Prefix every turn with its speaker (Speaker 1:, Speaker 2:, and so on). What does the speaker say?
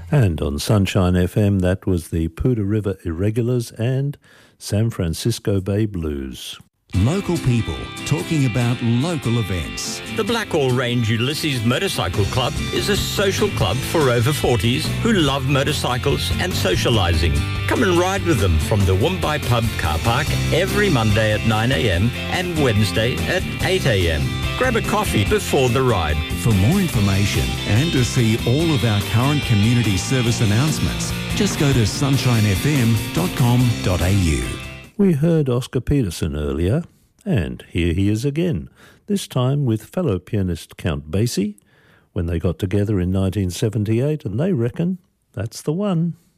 Speaker 1: And on Sunshine FM, that was the Poudre River Irregulars and San Francisco Bay Blues.
Speaker 2: Local people talking about local events.
Speaker 3: The Blackall Range Ulysses Motorcycle Club is a social club for over 40s who love motorcycles and socialising. Come and ride with them from the Woombye Pub car park every Monday at 9 a.m. and Wednesday at 8 a.m. Grab a coffee before the ride.
Speaker 2: For more information and to see all of our current community service announcements, just go to sunshinefm.com.au.
Speaker 1: We heard Oscar Peterson earlier, and here he is again, this time with fellow pianist Count Basie, when they got together in 1978, and they reckon that's the one.